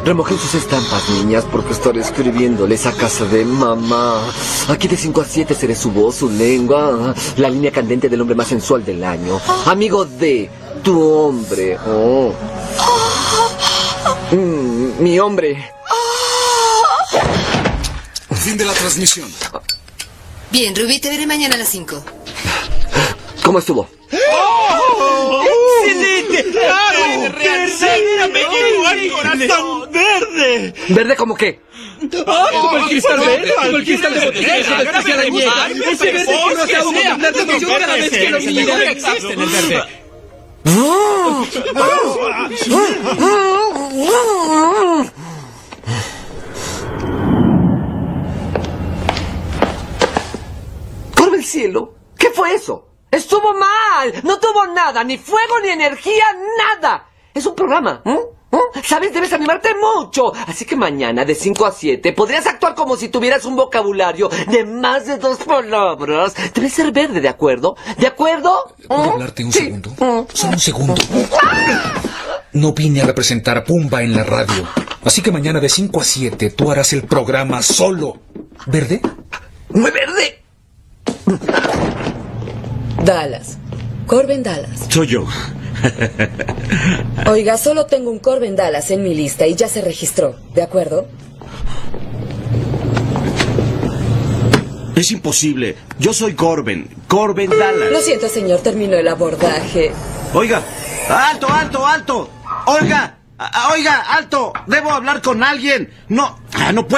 Remojen sus estampas, niñas, porque estaré escribiéndoles a casa de mamá. Aquí de 5 a 7 seré su voz, su lengua, la línea candente del hombre más sensual del año. Amigo de tu hombre. Oh. Mi hombre. Fin de la transmisión. Bien, Ruby, te veré mañana a las 5. ¿Cómo estuvo? ¡Excelente! ¡Claro! ¡Verde! ¡Me llegó al corazón! ¡Verde! ¿Verde como qué? ¡Como el cristal verde! ¡Como el cristal de botella! ¡Especial añeja! ¡Ese verde que no hace aumentar de emoción cada vez que lo mira! ¡Existe en el verde! ¡Por el cielo! ¿Qué fue eso? ¡Estuvo mal! ¡No tuvo nada! ¡Ni fuego, ni energía! ¡Nada! Es un programa. ¿Sabes? Debes animarte mucho. Así que mañana, de 5 a 7, podrías actuar como si tuvieras un vocabulario de más de 2 palabras. Debes ser verde, ¿de acuerdo? ¿De acuerdo? ¿Puedo hablarte un segundo? Solo un segundo. No vine a representar a Pumba en la radio. Así que mañana de 5 a 7 tú harás el programa solo. ¿Verde? ¡Muy verde! Dallas. Corbin Dallas. Soy yo. Oiga, solo tengo un Corbin Dallas en mi lista y ya se registró, ¿de acuerdo? Es imposible. Yo soy Corbin Dallas. Lo siento, señor, terminó el abordaje. Oiga. ¡Alto, alto, alto! ¡Oiga! ¡Oiga, alto! ¡Debo hablar con alguien! No puedo.